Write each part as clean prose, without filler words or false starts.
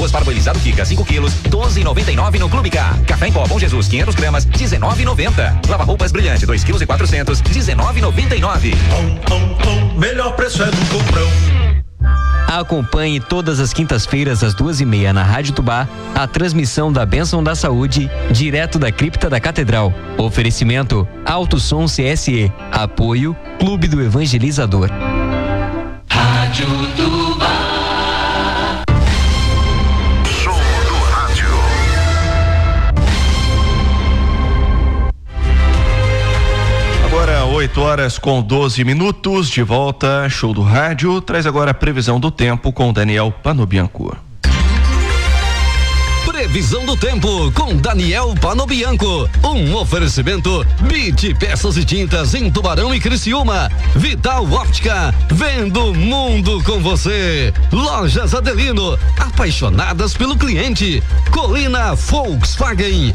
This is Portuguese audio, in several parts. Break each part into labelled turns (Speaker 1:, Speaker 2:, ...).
Speaker 1: Arroz parboilizado Kika 5 quilos, 12,99 no Clube K. Café em pó Bom Jesus 500 gramas, 19,90. Lava roupas Brilhante 2,4 kg, 19,99.
Speaker 2: Melhor preço é do Comprão.
Speaker 3: Acompanhe todas as quintas-feiras às 2:30 na Rádio Tubá a transmissão da Bênção da Saúde direto da cripta da Catedral. Oferecimento Alto Som CSE. Apoio Clube do Evangelizador.
Speaker 4: Rádio Tubá.
Speaker 5: Show do rádio.
Speaker 6: Agora 8h12, de volta, Show do Rádio, traz agora a previsão do tempo com Daniel Panobianco.
Speaker 7: Previsão do tempo com Daniel Panobianco. Um oferecimento BIT Peças e Tintas em Tubarão e Criciúma. Vital Óptica, vendo o mundo com você. Lojas Adelino, apaixonadas pelo cliente. Colina Volkswagen.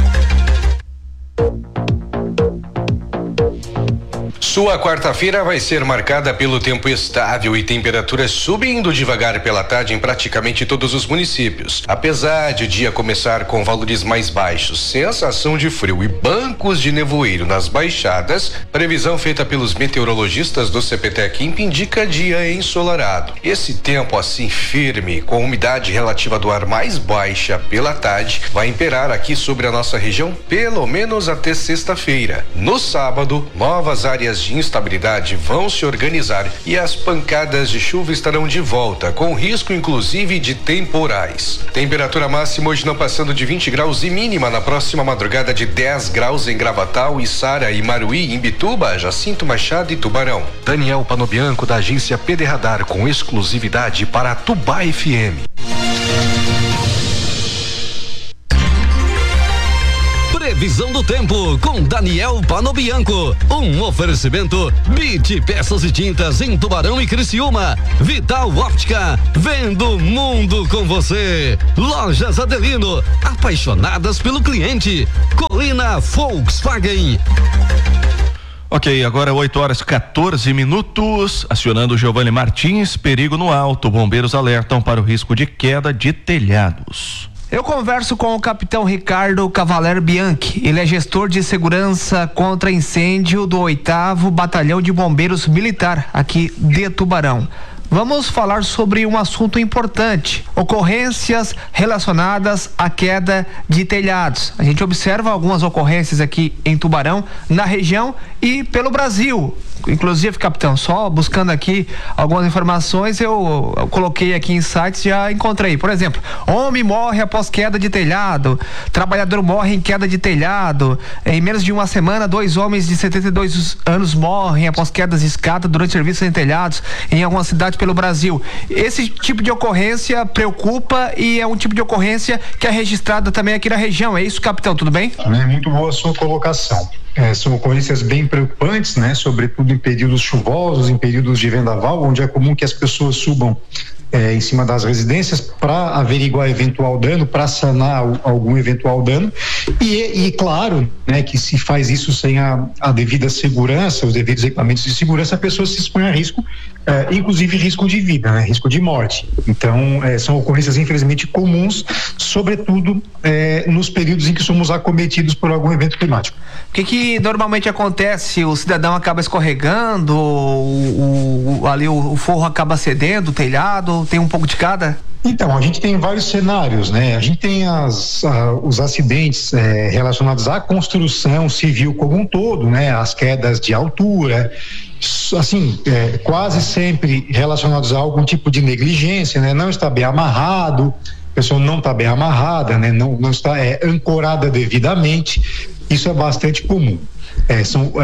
Speaker 8: Sua quarta-feira vai ser marcada pelo tempo estável e temperaturas subindo devagar pela tarde em praticamente todos os municípios. Apesar de o dia começar com valores mais baixos, sensação de frio e bancos de nevoeiro nas baixadas, previsão feita pelos meteorologistas do CPTEC indica dia ensolarado. Esse tempo assim firme, com umidade relativa do ar mais baixa pela tarde, vai imperar aqui sobre a nossa região pelo menos até sexta-feira. No sábado, novas áreas de instabilidade vão se organizar e as pancadas de chuva estarão de volta, com risco inclusive de temporais. Temperatura máxima hoje não passando de 20 graus e mínima na próxima madrugada de 10 graus em Gravatal, Içara e Maruí, em Bituba, Jacinto Machado e Tubarão. Daniel Panobianco, da agência PD Radar, com exclusividade para a Tubá FM.
Speaker 7: Previsão do tempo com Daniel Panobianco. Um oferecimento BIT Peças e Tintas em Tubarão e Criciúma. Vital Óptica, vendo o mundo com você. Lojas Adelino, apaixonadas pelo cliente. Colina Volkswagen.
Speaker 6: Ok, agora 8h14, acionando Giovanni Martins, perigo no alto, bombeiros alertam para o risco de queda de telhados.
Speaker 9: Eu converso com o capitão Ricardo Cavaler Bianchi. Ele é gestor de segurança contra incêndio do 8º Batalhão de Bombeiros Militar, aqui de Tubarão. Vamos falar sobre um assunto importante: ocorrências relacionadas à queda de telhados. A gente observa algumas ocorrências aqui em Tubarão, na região e pelo Brasil. Inclusive, capitão, só buscando aqui algumas informações, eu coloquei aqui em sites, já encontrei. Por exemplo, homem morre após queda de telhado, trabalhador morre em queda de telhado, em menos de uma semana 2 homens de 72 anos morrem após quedas de escada durante serviços em telhados em alguma cidade pelo Brasil. Esse tipo de ocorrência preocupa e é um tipo de ocorrência que é registrada também aqui na região. É isso, capitão? Tudo bem?
Speaker 10: Muito boa a sua colocação. São ocorrências bem preocupantes, né? Sobretudo em períodos chuvosos, em períodos de vendaval, onde é comum que as pessoas subam em cima das residências para averiguar eventual dano, para sanar algum eventual dano e claro, né, que se faz isso sem a devida segurança, os devidos equipamentos de segurança, a pessoa se expõe a risco, inclusive risco de vida, né, risco de morte. Então são ocorrências infelizmente comuns, sobretudo nos períodos em que somos acometidos por algum evento climático.
Speaker 9: O que normalmente acontece? O cidadão acaba escorregando, ali o forro acaba cedendo, o telhado, tem um pouco de cada?
Speaker 10: Então, a gente tem vários cenários, né? A gente tem os acidentes relacionados à construção civil como um todo, né? As quedas de altura, assim, quase sempre relacionados a algum tipo de negligência, né? Não está bem amarrado, a pessoa não está bem amarrada, né? Não está ancorada devidamente. Isso é bastante comum. São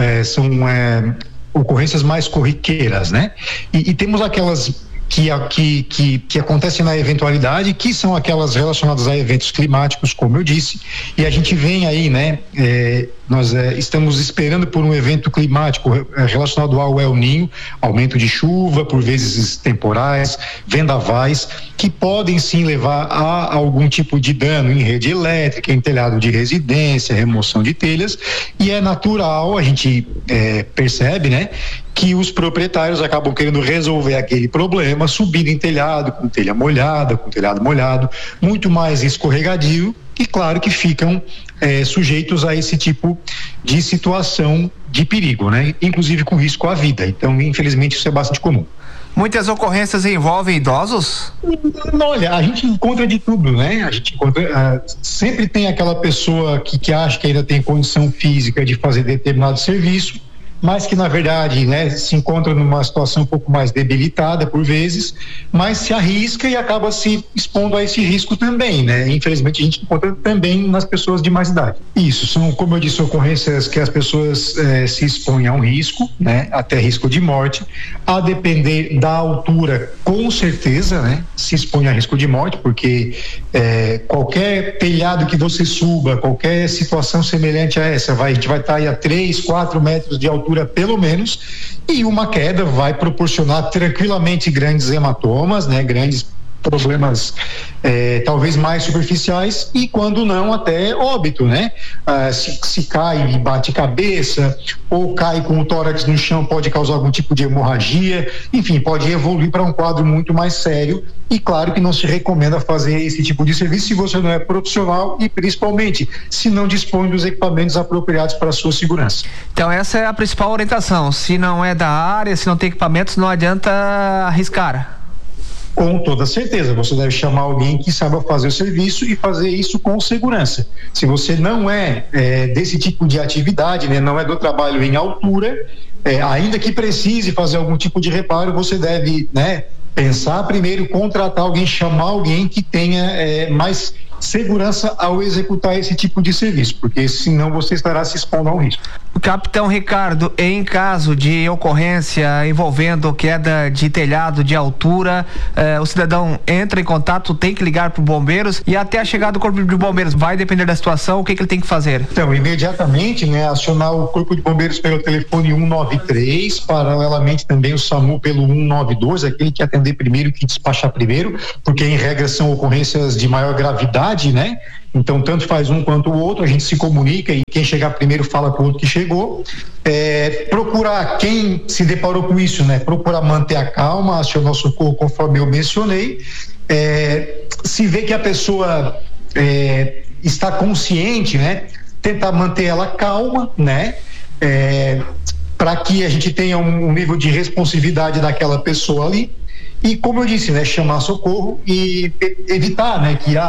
Speaker 10: ocorrências mais corriqueiras, né? E temos aquelas que acontecem na eventualidade, que são aquelas relacionadas a eventos climáticos, como eu disse, e a gente vem aí, né, Nós estamos esperando por um evento climático relacionado ao El Niño, aumento de chuva, por vezes temporais, vendavais, que podem sim levar a algum tipo de dano em rede elétrica, em telhado de residência, remoção de telhas, e é natural, a gente percebe, né, que os proprietários acabam querendo resolver aquele problema, subindo em telhado, com telha molhada, com telhado molhado, muito mais escorregadio, e claro que ficam sujeitos a esse tipo de situação de perigo, né? Inclusive com risco à vida. Então, infelizmente, isso é bastante comum.
Speaker 9: Muitas ocorrências envolvem idosos?
Speaker 10: Olha, a gente encontra de tudo, né? A gente encontra, sempre tem aquela pessoa que acha que ainda tem condição física de fazer determinado serviço, mas que na verdade, né, se encontra numa situação um pouco mais debilitada por vezes, mas se arrisca e acaba se expondo a esse risco também, né? Infelizmente a gente encontra também nas pessoas de mais idade. Isso, são, como eu disse, ocorrências que as pessoas se expõem a um risco, né, até risco de morte, a depender da altura, com certeza, né, se expõe a risco de morte, porque qualquer telhado que você suba, qualquer situação semelhante a essa, a gente vai estar aí a 3, 4 metros de altura pelo menos, e uma queda vai proporcionar tranquilamente grandes hematomas, né, grandes problemas talvez mais superficiais, e quando não até óbito, né? Se cai e bate cabeça ou cai com o tórax no chão, pode causar algum tipo de hemorragia, enfim, pode evoluir para um quadro muito mais sério, e claro que não se recomenda fazer esse tipo de serviço se você não é profissional e principalmente se não dispõe dos equipamentos apropriados para a sua segurança.
Speaker 9: Então essa é a principal orientação, se não é da área, se não tem equipamentos, não adianta arriscar.
Speaker 10: Com toda certeza, você deve chamar alguém que saiba fazer o serviço e fazer isso com segurança. Se você não é desse tipo de atividade, né, não é do trabalho em altura, ainda que precise fazer algum tipo de reparo, você deve, né, pensar primeiro, contratar alguém, chamar alguém que tenha mais segurança ao executar esse tipo de serviço, porque senão você estará se expondo ao risco.
Speaker 9: Capitão Ricardo, em caso de ocorrência envolvendo queda de telhado de altura, o cidadão entra em contato, tem que ligar para os bombeiros, e até a chegada do corpo de bombeiros vai depender da situação, o que ele tem que fazer?
Speaker 10: Então, imediatamente, né, acionar o corpo de bombeiros pelo telefone 193, paralelamente também o SAMU pelo 192, aquele que atender primeiro, que despachar primeiro, porque em regra são ocorrências de maior gravidade, né? Então, tanto faz um quanto o outro, a gente se comunica e quem chegar primeiro fala com o outro que chegou. Procurar, quem se deparou com isso, né? Procurar manter a calma, acionar o socorro conforme eu mencionei. Se vê que a pessoa está consciente, né? Tentar manter ela calma, né? Para que a gente tenha um nível de responsividade daquela pessoa ali. E como eu disse, né, chamar socorro e evitar, né, que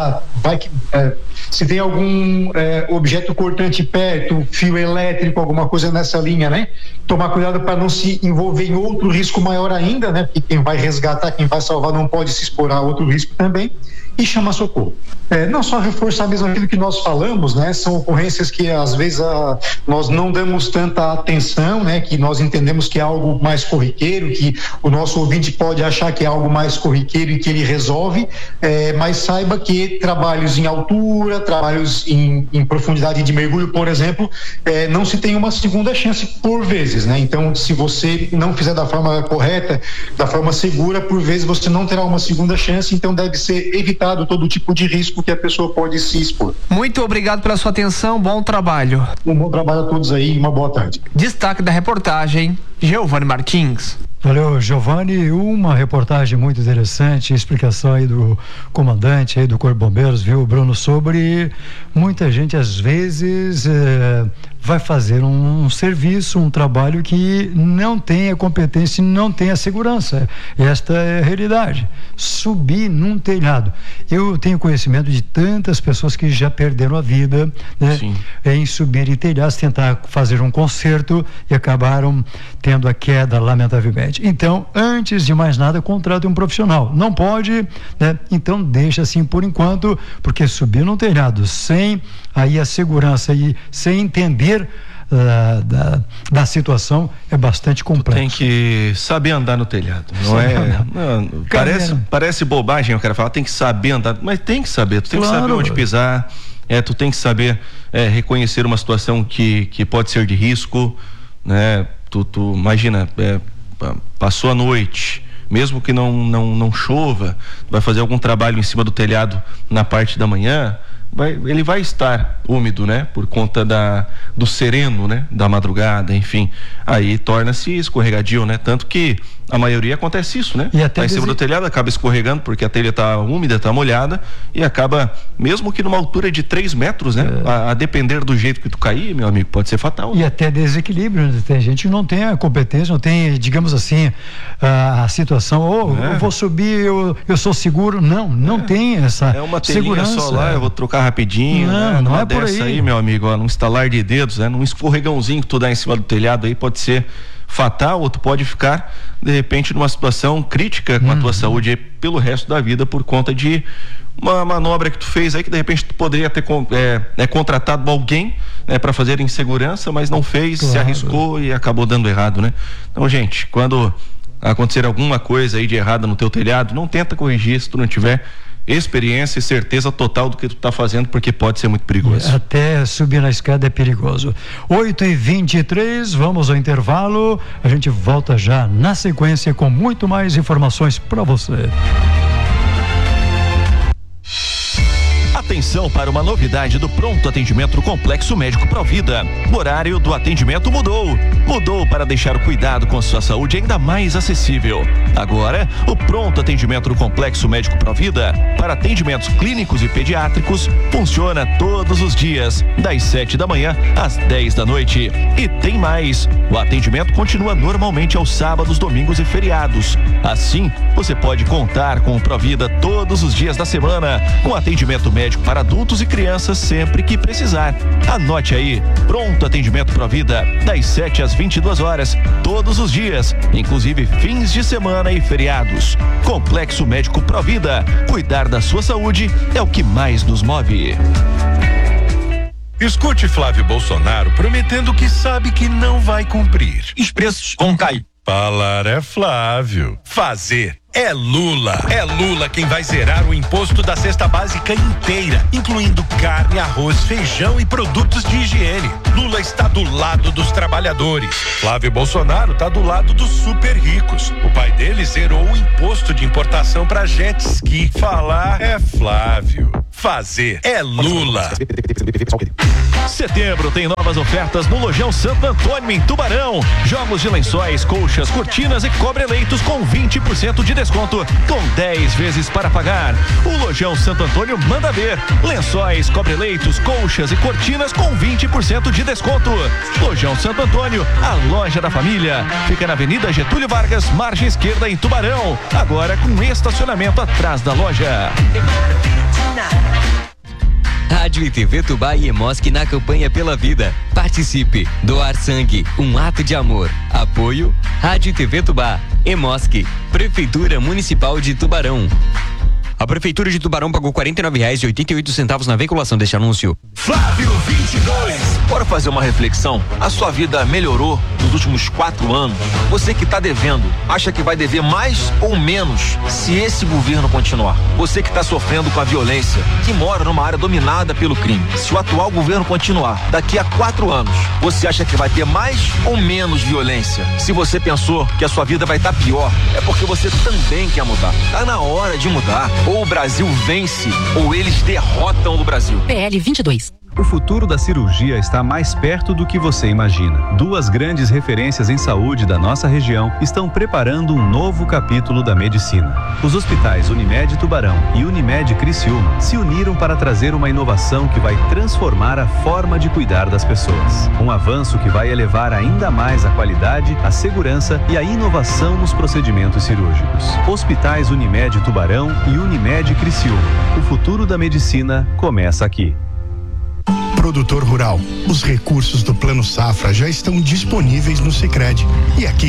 Speaker 10: se tem algum objeto cortante perto, fio elétrico, alguma coisa nessa linha, né, tomar cuidado para não se envolver em outro risco maior ainda, né, porque quem vai resgatar, quem vai salvar não pode se expor a outro risco também, e chamar socorro. Não só reforçar mesmo aquilo que nós falamos, né, são ocorrências que às vezes nós não damos tanta atenção, né, que nós entendemos que é algo mais corriqueiro, que o nosso ouvinte pode achar que é algo mais corriqueiro e que ele resolve, mas saiba que trabalhos em altura, trabalhos em profundidade de mergulho, por exemplo, não se tem uma segunda chance por vezes, né? Então, se você não fizer da forma correta, da forma segura, por vezes você não terá uma segunda chance, então deve ser evitado todo tipo de risco que a pessoa pode se expor.
Speaker 9: Muito obrigado pela sua atenção, bom trabalho.
Speaker 10: Um bom trabalho a todos aí e uma boa tarde.
Speaker 9: Destaque da reportagem, Giovanni Martins.
Speaker 11: Valeu, Giovanni, uma reportagem muito interessante, explicação aí do comandante aí do Corpo de Bombeiros, viu, Bruno, sobre muita gente às vezes vai fazer um serviço, um trabalho que não tem a competência, não tem a segurança. Esta é a realidade. Subir num telhado. Eu tenho conhecimento de tantas pessoas que já perderam a vida, né, em subir em telhados, tentar fazer um concerto e acabaram tendo a queda, lamentavelmente. Então, antes de mais nada, contrate um profissional. Não pode, né? Então deixa assim por enquanto, porque subir num telhado sem aí a segurança e sem entender da situação é bastante complexo.
Speaker 6: Tem que saber andar no telhado, parece bobagem, eu quero falar, tem que saber andar, mas tem que saber, tu tem que saber onde pisar, Tu tem que saber reconhecer uma situação que pode ser de risco, né? Tu imagina, passou a noite, mesmo que não chova, vai fazer algum trabalho em cima do telhado na parte da manhã, ele vai estar úmido, né? Por conta do sereno, né? Da madrugada, enfim. Aí torna-se escorregadio, né? Tanto que a maioria acontece isso, né?
Speaker 11: E até
Speaker 6: em cima do telhado, acaba escorregando porque a telha tá úmida, tá molhada, e acaba, mesmo que numa altura de 3 metros, né? A depender do jeito que tu cair, meu amigo, pode ser fatal.
Speaker 11: E até desequilíbrio, né? Tem gente que não tem a competência, não tem, digamos assim, a situação, eu vou subir, eu sou seguro. Não tem essa
Speaker 6: uma telinha
Speaker 11: segurança.
Speaker 6: Só lá, eu vou trocar rapidinho.
Speaker 11: Não é por aí,
Speaker 6: meu amigo, num estalar de dedos, né? Num escorregãozinho que tu dá em cima do telhado aí, pode ser fatal, ou tu pode ficar de repente numa situação crítica com a tua saúde aí pelo resto da vida, por conta de uma manobra que tu fez aí, que de repente tu poderia ter contratado alguém, né, para fazer em segurança, mas não fez, se arriscou e acabou dando errado, né? Então, gente, quando acontecer alguma coisa aí de errada no teu telhado, não tenta corrigir se tu não tiver experiência e certeza total do que tu tá fazendo, porque pode ser muito perigoso.
Speaker 11: Até subir na escada é perigoso. 8h23, vamos ao intervalo. A gente volta já na sequência com muito mais informações para você.
Speaker 6: Atenção para uma novidade do Pronto Atendimento Complexo Médico Provida. O horário do atendimento mudou para deixar o cuidado com sua saúde ainda mais acessível. Agora, o Pronto Atendimento do Complexo Médico Provida, para atendimentos clínicos e pediátricos, funciona todos os dias, das 7 da manhã às 10 da noite. E tem mais, o atendimento continua normalmente aos sábados, domingos e feriados. Assim, você pode contar com o Provida todos os dias da semana, com atendimento médico para adultos e crianças sempre que precisar. Anote aí, Pronto Atendimento Provida, das 7 às 22 horas, todos os dias, inclusive fins de semana e feriados. Complexo Médico Provida, cuidar da sua saúde é o que mais nos move.
Speaker 2: Escute Flávio Bolsonaro prometendo que sabe que não vai cumprir.
Speaker 12: Os preços vão cair.
Speaker 2: Falar é Flávio. Fazer é Lula. É Lula quem vai zerar o imposto da cesta básica inteira, incluindo carne, arroz, feijão e produtos de higiene. Lula está do lado dos trabalhadores. Flávio Bolsonaro está do lado dos super ricos. O pai dele zerou o imposto de importação para jet ski. Falar é Flávio. Fazer é Lula.
Speaker 6: Setembro tem novas ofertas no Lojão Santo Antônio, em Tubarão. Jogos de lençóis, colchas, cortinas e cobre-leitos com 20% de desconto, com 10 vezes para pagar. O Lojão Santo Antônio manda ver. Lençóis, cobre-leitos, colchas e cortinas com 20% de desconto. Lojão Santo Antônio, a loja da família. Fica na Avenida Getúlio Vargas, margem esquerda, em Tubarão. Agora com estacionamento atrás da loja.
Speaker 3: Rádio e TV Tubá e Emosc na campanha pela vida. Participe. Doar sangue, um ato de amor. Apoio Rádio e TV Tubá, Emosc, Prefeitura Municipal de Tubarão. A Prefeitura de Tubarão pagou R$ 49,88 na veiculação deste anúncio.
Speaker 12: Flávio 22. Bora fazer uma reflexão? A sua vida melhorou nos últimos 4 anos? Você que está devendo, acha que vai dever mais ou menos se esse governo continuar? Você que está sofrendo com a violência, que mora numa área dominada pelo crime, se o atual governo continuar, daqui a 4 anos, você acha que vai ter mais ou menos violência? Se você pensou que a sua vida vai estar pior, é porque você também quer mudar. Tá na hora de mudar. Ou o Brasil vence, ou eles derrotam o Brasil.
Speaker 13: PL 22.
Speaker 14: O futuro da cirurgia está mais perto do que você imagina. 2 grandes referências em saúde da nossa região estão preparando um novo capítulo da medicina. Os hospitais Unimed Tubarão e Unimed Criciúma se uniram para trazer uma inovação que vai transformar a forma de cuidar das pessoas. Um avanço que vai elevar ainda mais a qualidade, a segurança e a inovação nos procedimentos cirúrgicos. Hospitais Unimed Tubarão e Unimed Criciúma. O futuro da medicina começa aqui.
Speaker 15: Produtor rural, os recursos do Plano Safra já estão disponíveis no Sicredi. E aqui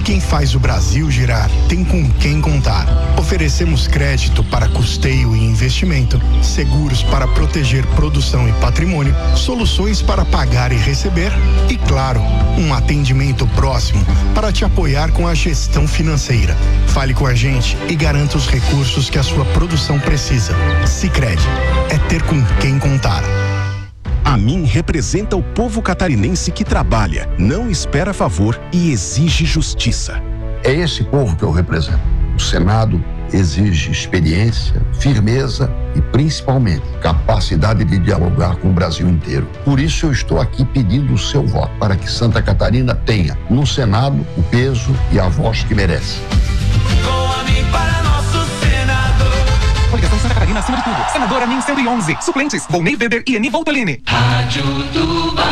Speaker 15: Quem faz o Brasil girar tem com quem contar. Oferecemos crédito para custeio e investimento, seguros para proteger produção e patrimônio, soluções para pagar e receber e, claro, um atendimento próximo para te apoiar com a gestão financeira. Fale com a gente e garanta os recursos que a sua produção precisa. Sicredi é ter com quem contar.
Speaker 13: A mim representa o povo catarinense que trabalha, não espera favor e exige justiça.
Speaker 16: É esse povo que eu represento. O Senado exige experiência, firmeza e, principalmente, capacidade de dialogar com o Brasil inteiro. Por isso eu estou aqui pedindo o seu voto, para que Santa Catarina tenha, no Senado, o peso e a voz que merece.
Speaker 17: Para nosso senador. Coligação Santa Catarina acima de tudo. Senadora NIM 111. Suplentes: Volney Weber e Eni Voltolini.
Speaker 4: Rádio Tubá.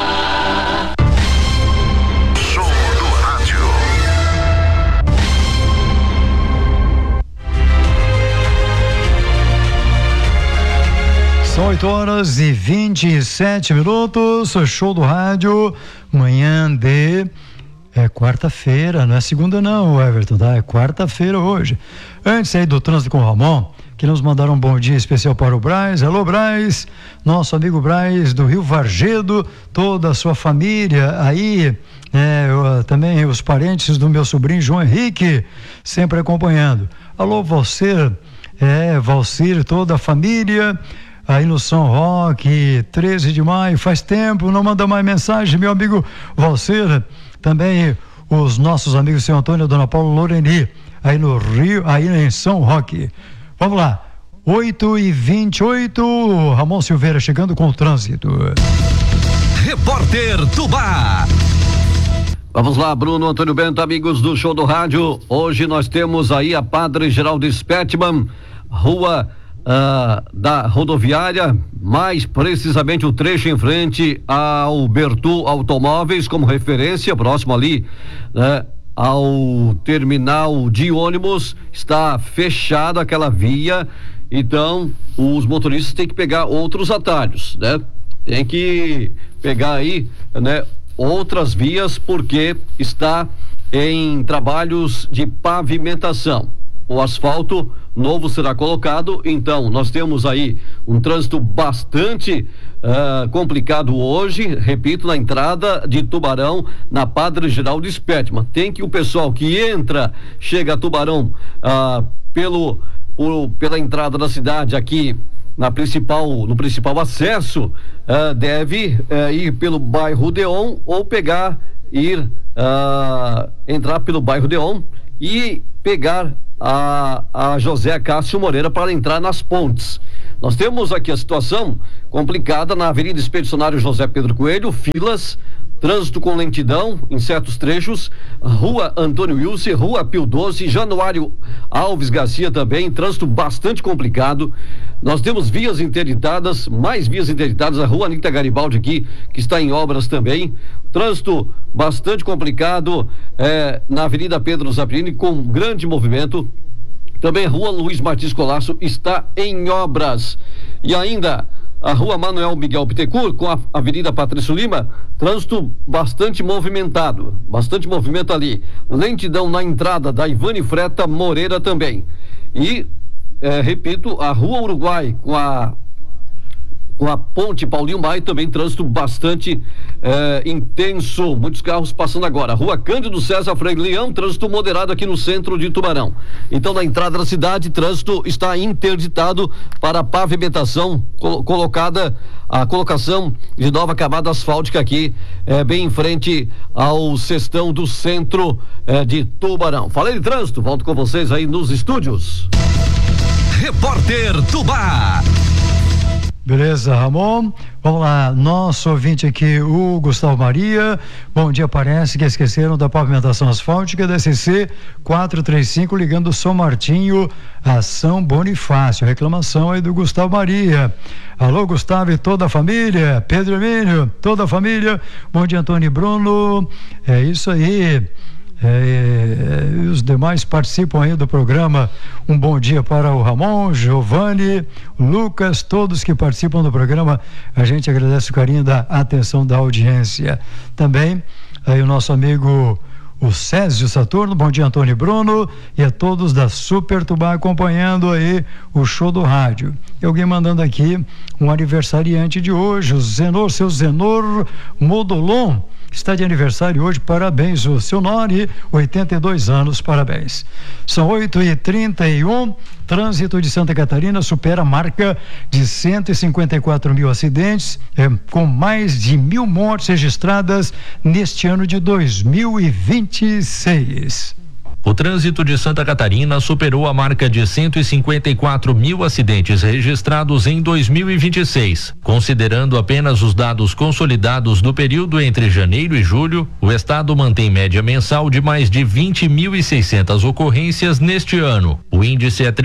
Speaker 5: Show do rádio.
Speaker 11: São 8h27. Show do rádio. Manhã de... É quarta-feira, não é segunda não, Everton, tá? É quarta-feira hoje. Antes aí do trânsito com o Ramon, queremos mandar um bom dia especial para o Braz. Alô, Braz, nosso amigo Braz do Rio Vargedo, toda a sua família aí, também os parentes do meu sobrinho João Henrique, sempre acompanhando. Alô, Valcir, toda a família aí no São Roque, 13 de maio, faz tempo, não manda mais mensagem, meu amigo Valcir. Também os nossos amigos São Antônio e Dona Paula Loreni, aí no Rio, aí em São Roque. Vamos lá, 8h28, Ramon Silveira chegando com o trânsito.
Speaker 7: Repórter Tubá. Vamos lá, Bruno Antônio Bento, amigos do Show do Rádio. Hoje nós temos aí a Padre Geraldo Spettman, rua da rodoviária, mais precisamente o trecho em frente ao Bertu Automóveis, como referência, próximo ali, né, ao terminal de ônibus, está fechada aquela via, então os motoristas têm que pegar outros atalhos, né? Tem que pegar aí, né, outras vias, porque está em trabalhos de pavimentação. O asfalto novo será colocado, então nós temos aí um trânsito bastante complicado hoje, repito, na entrada de Tubarão, na Padre Geraldo Spettman. Tem que o pessoal que chega a Tubarão pela entrada da cidade aqui no principal acesso, deve ir pelo bairro Deon ou entrar pelo bairro Deon e pegar a José Cássio Moreira para entrar nas pontes. Nós temos aqui a situação complicada na Avenida Expedicionário José Pedro Coelho, filas, trânsito com lentidão em certos trechos, Rua Antônio Wilson, Rua Pio 12, Januário Alves Garcia também, trânsito bastante complicado. Nós temos vias interditadas, mais vias interditadas, a Rua Anita Garibaldi aqui, que está em obras também, trânsito bastante complicado na Avenida Pedro Zaprini, com grande movimento. Também a Rua Luiz Martins Colasso está em obras. E ainda a Rua Manuel Miguel Bittencourt com a Avenida Patrício Lima, trânsito bastante movimento ali. Lentidão na entrada da Ivane Freta Moreira também. E, repito, a Rua Uruguai com a Ponte Paulinho Maia, também trânsito bastante intenso, muitos carros passando agora. Rua Cândido César Freire Leão, trânsito moderado aqui no centro de Tubarão. Então, na entrada da cidade, trânsito está interditado para a pavimentação, a colocação de nova camada asfáltica aqui, bem em frente ao cestão do centro de Tubarão. Falei de trânsito, volto com vocês aí nos estúdios. Repórter Tubá.
Speaker 11: Beleza, Ramon? Vamos lá, nosso ouvinte aqui, o Gustavo Maria. Bom dia, parece que esqueceram da pavimentação asfáltica da SC 435, ligando São Martinho a São Bonifácio. Reclamação aí do Gustavo Maria. Alô, Gustavo e toda a família. Pedro Emílio, toda a família. Bom dia, Antônio e Bruno. É isso aí. E os demais participam aí do programa. Um bom dia para o Ramon, Giovanni, Lucas, todos que participam do programa. A gente agradece o carinho da atenção da audiência. Também aí o nosso amigo o Césio Saturno, bom dia Antônio e Bruno, e a todos da Super Tubá acompanhando aí o show do rádio. E alguém mandando aqui um aniversariante de hoje, o Zenor, seu Zenor Modolon, está de aniversário hoje, parabéns, o seu Nori, 82 anos, parabéns. São 8h31, trânsito de Santa Catarina supera a marca de 154 mil acidentes, com mais de 1.000 mortes registradas neste ano de 2026.
Speaker 18: O trânsito de Santa Catarina superou a marca de 154 mil acidentes registrados em 2026. Considerando apenas os dados consolidados do período entre janeiro e julho, o estado mantém média mensal de mais de 20.600 ocorrências neste ano. O índice é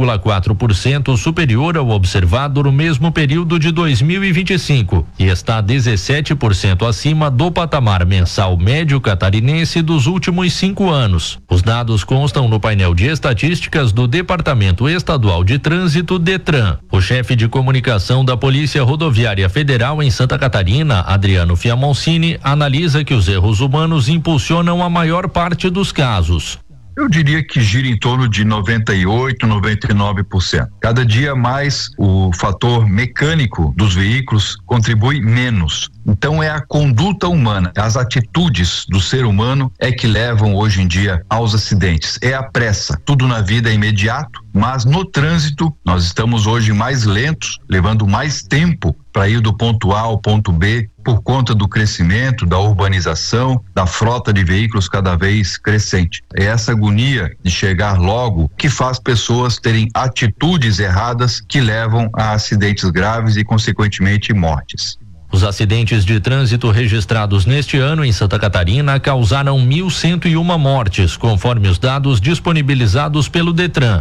Speaker 18: 3,4% superior ao observado no mesmo período de 2025 e está 17% acima do patamar mensal médio catarinense dos últimos 5 anos. Os dados constam no painel de estatísticas do Departamento Estadual de Trânsito, DETRAN. O chefe de comunicação da Polícia Rodoviária Federal em Santa Catarina, Adriano Fiamoncini, analisa que os erros humanos impulsionam a maior parte dos casos.
Speaker 19: Eu diria que gira em torno de 98%, 99%. Cada dia mais o fator mecânico dos veículos contribui menos. Então é a conduta humana, as atitudes do ser humano é que levam hoje em dia aos acidentes. É a pressa. Tudo na vida é imediato, mas no trânsito nós estamos hoje mais lentos, levando mais tempo para ir do ponto A ao ponto B por conta do crescimento, da urbanização, da frota de veículos cada vez crescente. É essa agonia de chegar logo que faz pessoas terem atitudes erradas que levam a acidentes graves e consequentemente mortes.
Speaker 18: Os acidentes de trânsito registrados neste ano em Santa Catarina causaram 1.101 mortes, conforme os dados disponibilizados pelo DETRAN.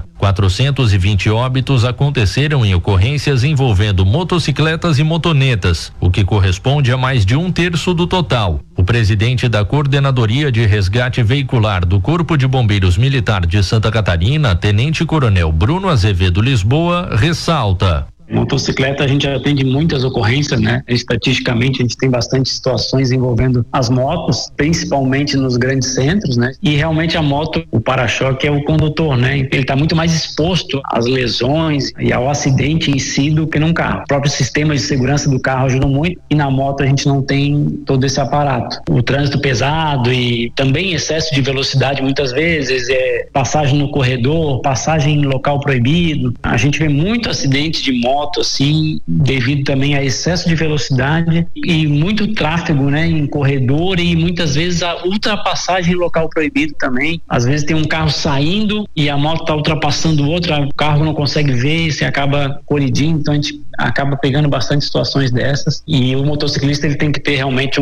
Speaker 18: 420 óbitos aconteceram em ocorrências envolvendo motocicletas e motonetas, o que corresponde a mais de 1/3 do total. O presidente da Coordenadoria de Resgate Veicular do Corpo de Bombeiros Militar de Santa Catarina, Tenente Coronel Bruno Azevedo Lisboa, ressalta:
Speaker 20: Motocicleta a gente atende muitas ocorrências, né? Estatisticamente a gente tem bastante situações envolvendo as motos, principalmente nos grandes centros, né? E realmente a moto, o para-choque é o condutor, né? Ele está muito mais exposto às lesões e ao acidente em si do que num carro. O próprio sistema de segurança do carro ajuda muito e na moto a gente não tem todo esse aparato. O trânsito pesado e também excesso de velocidade muitas vezes, passagem no corredor, passagem em local proibido. A gente vê muito acidente de moto assim, devido também a excesso de velocidade e muito tráfego, né, em corredor e muitas vezes a ultrapassagem em local proibido também. Às vezes tem um carro saindo e a moto está ultrapassando o outro, o carro não consegue ver e se acaba colidindo, então a gente acaba pegando bastante situações dessas e o motociclista ele tem que ter realmente